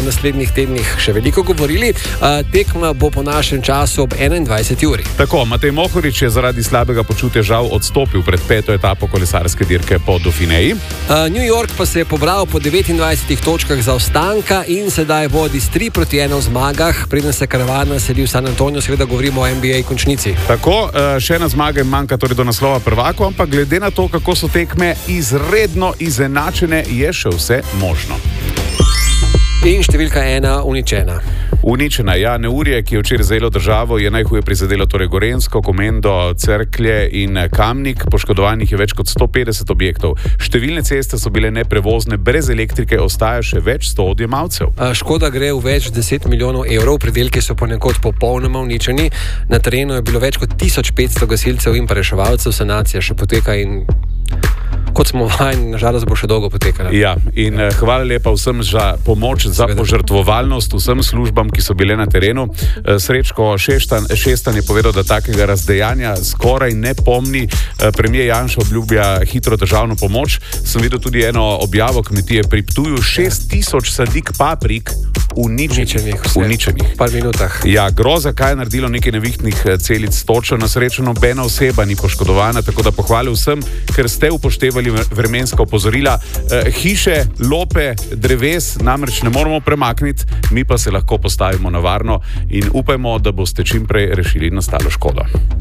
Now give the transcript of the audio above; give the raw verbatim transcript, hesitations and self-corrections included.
naslednjih tednih še veliko govorili. Tekma bo po našem času ob enaindvajseti uri. Tako, Matej Mohorič je zaradi slabega počutja žal odstopil pred peto etapo kolesarske dirke po Dauphineji. New York pa se je pobral po devetindvajsetih točkah zaostanka in sedaj vodi s tri proti ena v zmagah, preden se karavana seli v San Antonio, seveda govorimo o N B A končnici. Tako, še ena zmaga in manjka torej do naslova prvakov, ampak glede na to, kako so tekme izredno izenačene, je še vse možno. In številka ena uničena. Uničena, ja, neurje, ki je včeraj zajelo državo, je najhuje prizadelo torej Gorenjsko, Komendo, Cerklje in Kamnik. Poškodovanih je več kot sto petdeset objektov. Številne ceste so bile neprevozne, brez elektrike ostaja še več sto odjemalcev. Škoda gre v več deset milijonov evrov, predelki so ponekod popolnoma uničeni. Na terenu je bilo več kot tisoč petsto gasilcev in reševalcev, sanacija še poteka in kot smo vajeni, nažalost bo še dolgo potekala. Ja, in eh, hvala lepa vsem za pomoč, za požrtvovalnost vsem službam, ki so bile na terenu. Eh, Srečko Šestan, Šestan je povedal, da takega razdejanja skoraj ne pomni. Eh, Premijer Janša obljublja hitro državno pomoč. Sem videl tudi eno objavo kmetije pri Ptuju, šest tisoč sadik paprik uničenih. Uničenih. V par minutah. Ja, groza, kaj je naredilo nekaj nevihtnih celic točo. Na srečo nobena oseba ni poškodovana, tako da pohvali vsem, ker ste upoštevali vremenska opozorila. E, hiše, lope, dreves namreč ne moramo premakniti, mi pa se lahko postavimo na varno in upajmo, da boste čim prej rešili nastalo škodo.